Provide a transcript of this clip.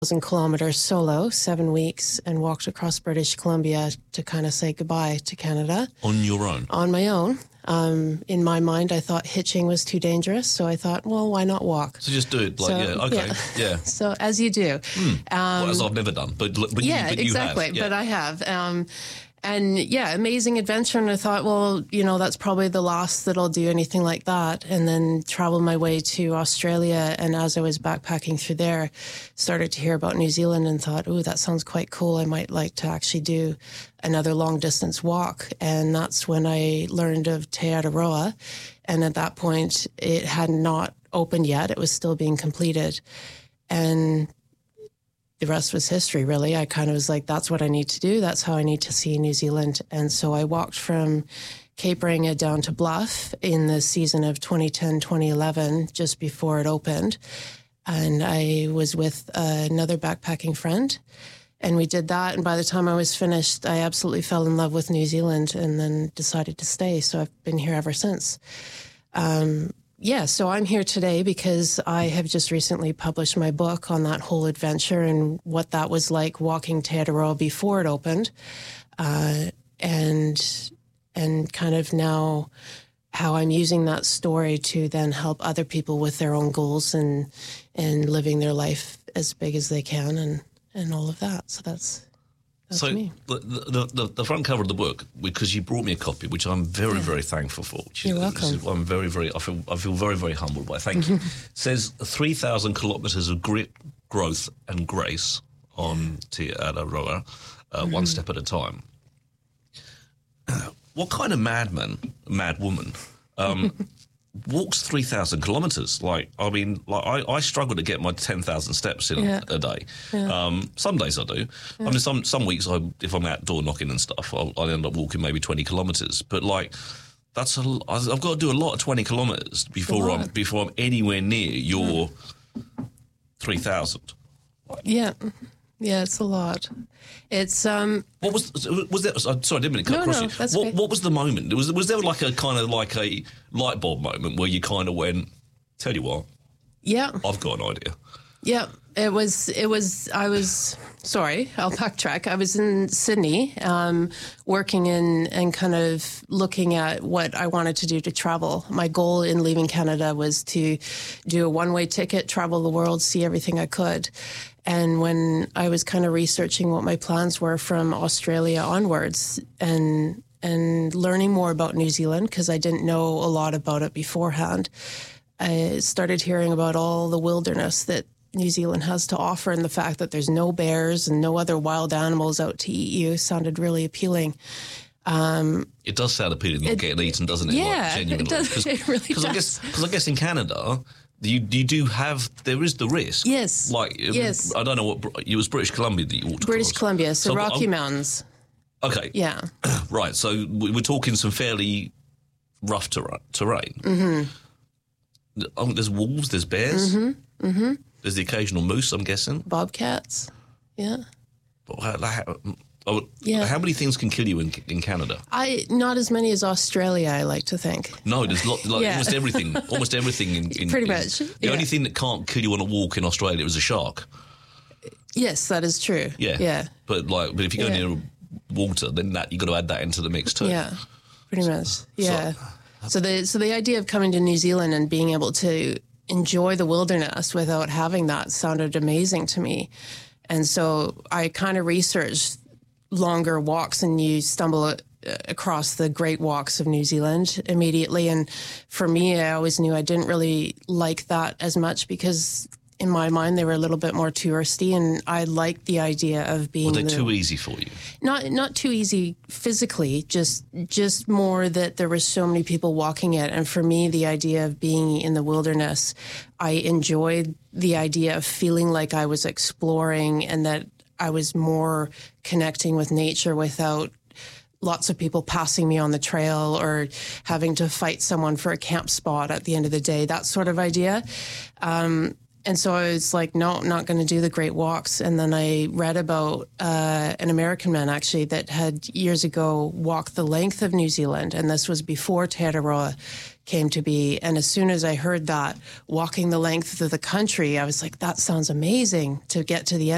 kilometers solo, 7 weeks, and walked across British Columbia to kind of say goodbye to Canada. On your own? On my own. In my mind, I thought hitching was too dangerous, so I thought, well, why not walk? So just do it, yeah. So as you do. As I've never done, but yeah, you exactly. have. Yeah. But I have. And yeah, amazing adventure. And I thought, well, that's probably the last that I'll do anything like that. And then traveled my way to Australia. And as I was backpacking through there, started to hear about New Zealand and thought, ooh, that sounds quite cool. I might like to actually do another long distance walk. And that's when I learned of Te Araroa. And at that point, it had not opened yet. It was still being completed. And the rest was history, really. I kind of was like, that's what I need to do. That's how I need to see New Zealand. And so I walked from Cape Reinga down to Bluff in the season of 2010, 2011, just before it opened. And I was with another backpacking friend. And we did that. And by the time I was finished, I absolutely fell in love with New Zealand and then decided to stay. So I've been here ever since. So I'm here today because I have just recently published my book on that whole adventure and what that was like walking Te Araroa before it opened, and kind of now how I'm using that story to then help other people with their own goals and living their life as big as they can and all of that. So that's me. The front cover of the book, because you brought me a copy, which I'm very, very thankful for. You're welcome. I'm I feel very, very humbled by. Thank you. Says 3,000 kilometres of grit, growth, and grace on Te Araroa, one step at a time. What kind of mad woman, walks 3,000 kilometres? I struggle to get my 10,000 steps in a day. Yeah. Some days I do. Yeah. I mean, some weeks, if I'm outdoor knocking and stuff, I'll end up walking maybe 20 kilometres. But that's I've got to do a lot of 20 kilometres before I'm anywhere near your 3,000. Yeah. Yeah, it's a lot. It's What was that? Sorry, I didn't mean to cut across you. That's What was the moment? Was there like a kind of like a light bulb moment where you kind of went, tell you what, yeah, I've got an idea. Yeah, it was. Sorry, I'll backtrack. I was in Sydney, working and kind of looking at what I wanted to do to travel. My goal in leaving Canada was to do a one-way ticket, travel the world, see everything I could. And when I was kind of researching what my plans were from Australia onwards and learning more about New Zealand, because I didn't know a lot about it beforehand, I started hearing about all the wilderness that New Zealand has to offer, and the fact that there's no bears and no other wild animals out to eat you sounded really appeling. It does sound appealing not getting eaten, doesn't it? Yeah, genuinely. it does. It really does. Because I guess in Canada, you do have, there is the risk. Yes. Yes. I don't know what, it was British Columbia that you walked British across. Columbia, so Rocky Mountains. Okay. Yeah. Right, so we're talking some fairly rough terrain. Mm-hmm. There's wolves, there's bears. Mm-hmm. Mm-hmm. There's the occasional moose, I'm guessing. Bobcats. Yeah. How many things can kill you in Canada? Not as many as Australia, I like to think. No, there's almost everything. Almost everything in pretty much. The only thing that can't kill you on a walk in Australia is a shark. Yes, that is true. Yeah. But if you go near water, then you got to add that into the mix too. Yeah, pretty much. Yeah. So the idea of coming to New Zealand and being able to enjoy the wilderness without having that sounded amazing to me. And so I kind of researched longer walks, and you stumble across the Great Walks of New Zealand immediately. And for me, I always knew I didn't really like that as much because in my mind they were a little bit more touristy, and I liked the idea of being. Were they too easy for you? Not too easy physically, just more that there were so many people walking it. And for me, the idea of being in the wilderness, I enjoyed the idea of feeling like I was exploring and that I was more connecting with nature without lots of people passing me on the trail or having to fight someone for a camp spot at the end of the day, that sort of idea. And so I was like, no, I'm not going to do the Great Walks. And then I read about an American man, actually, that had years ago walked the length of New Zealand. And this was before Te Araroa came to be. And as soon as I heard that, walking the length of the country, I was like, that sounds amazing to get to the end.